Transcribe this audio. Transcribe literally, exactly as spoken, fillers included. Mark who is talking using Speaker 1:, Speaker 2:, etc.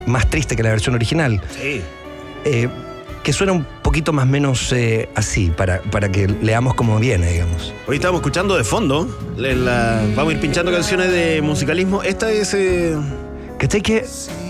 Speaker 1: más triste que la versión original.
Speaker 2: Sí.
Speaker 1: Eh, que suena un poquito más menos eh, así, para, para que leamos como viene, digamos.
Speaker 2: Hoy estamos escuchando de fondo, la, vamos a ir pinchando canciones de musicalismo. Esta es... Eh...
Speaker 1: ¿Cachai que